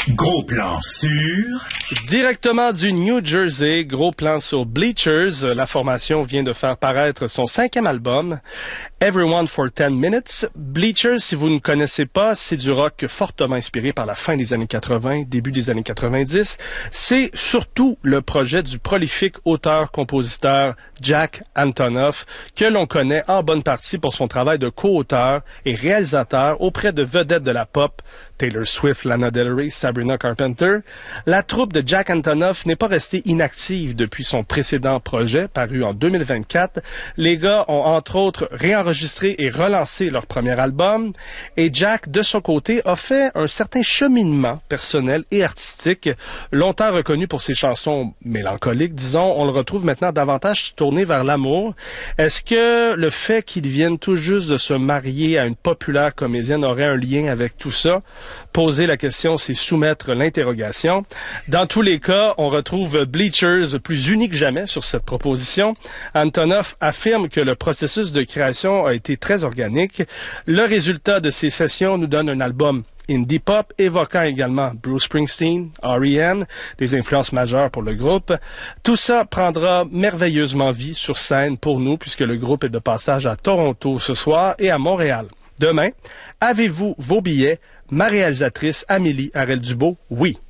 Gros plan sur... Directement du New Jersey, gros plan sur Bleachers. La formation vient de faire paraître son 5e album, Everyone for 10 Minutes. Bleachers, si vous ne connaissez pas, c'est du rock fortement inspiré par la fin des années 80, début des années 90. C'est surtout le projet du prolifique auteur-compositeur Jack Antonoff, que l'on connaît en bonne partie pour son travail de co-auteur et réalisateur auprès de vedettes de la pop, Taylor Swift, Lana Del Rey, Sabrina Carpenter. La troupe de Jack Antonoff n'est pas restée inactive depuis son précédent projet, paru en 2024. Les gars ont entre autres réenregistré et relancé leur premier album, et Jack, de son côté, a fait un certain cheminement personnel et artistique. Longtemps reconnu pour ses chansons mélancoliques, disons, on le retrouve maintenant davantage tourné vers l'amour. Est-ce que le fait qu'ils viennent tout juste de se marier à une populaire comédienne aurait un lien avec tout ça? Poser la question, c'est soumettre l'interrogation. Dans tous les cas, on retrouve Bleachers plus unis que jamais sur cette proposition. Antonoff affirme que le processus de création a été très organique. Le résultat de ces sessions nous donne un album indie pop, évoquant également Bruce Springsteen, R.E.M., des influences majeures pour le groupe. Tout ça prendra merveilleusement vie sur scène pour nous, puisque le groupe est de passage à Toronto ce soir et à Montréal demain. Avez-vous vos billets? Ma réalisatrice Amélie Harel-Dubois, oui.